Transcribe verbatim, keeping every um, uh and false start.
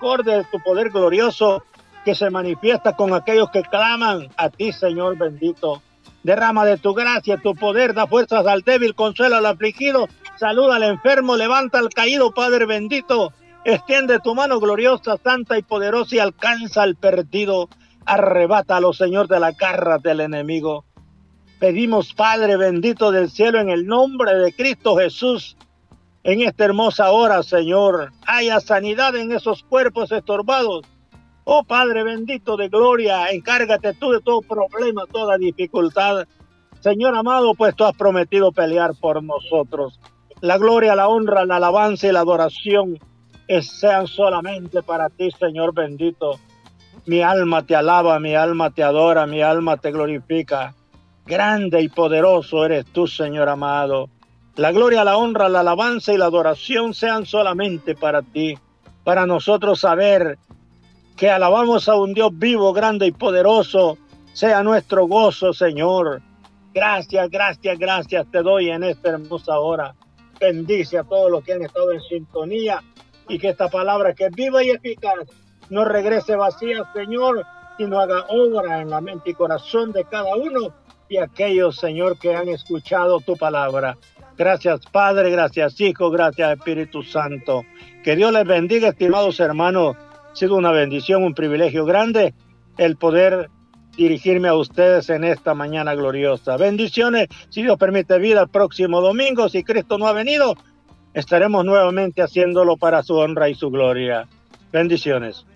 misericordia, de tu poder glorioso que se manifiesta con aquellos que claman a ti, Señor bendito. Derrama de tu gracia, tu poder, da fuerzas al débil, consuela al afligido, saluda al enfermo, levanta al caído, Padre bendito. Extiende tu mano gloriosa, santa y poderosa y alcanza al perdido. Arrebátalo, Señor, de la garra del enemigo. Pedimos, Padre bendito del cielo, en el nombre de Cristo Jesús, en esta hermosa hora, Señor, haya sanidad en esos cuerpos estorbados. Oh Padre bendito de gloria, encárgate tú de todo problema, toda dificultad. Señor amado, pues tú has prometido pelear por nosotros. La gloria, la honra, la alabanza y la adoración sean solamente para ti, Señor bendito. Mi alma te alaba, mi alma te adora, mi alma te glorifica. Grande y poderoso eres tú, Señor amado. La gloria, la honra, la alabanza y la adoración sean solamente para ti. Para nosotros saber que alabamos a un Dios vivo, grande y poderoso, sea nuestro gozo, Señor. Gracias, gracias, gracias te doy en esta hermosa hora. Bendice a todos los que han estado en sintonía y que esta palabra que es viva y eficaz no regrese vacía, Señor, sino haga obra en la mente y corazón de cada uno y aquellos, Señor, que han escuchado tu palabra. Gracias, Padre, gracias, Hijo, gracias, Espíritu Santo. Que Dios les bendiga, estimados hermanos. Ha sido una bendición, un privilegio grande el poder dirigirme a ustedes en esta mañana gloriosa. Bendiciones, si Dios permite vida, el próximo domingo, si Cristo no ha venido, estaremos nuevamente haciéndolo para su honra y su gloria. Bendiciones.